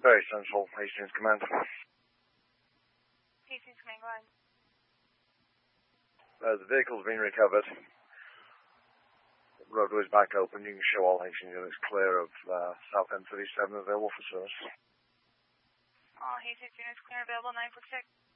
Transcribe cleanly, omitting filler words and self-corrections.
Very Central, Hastings Command. Hastings Command, go ahead. The vehicle's been recovered. The roadway's back open. You can show all Hastings units clear of South End 37 available for service. All Hastings units clear available, 946.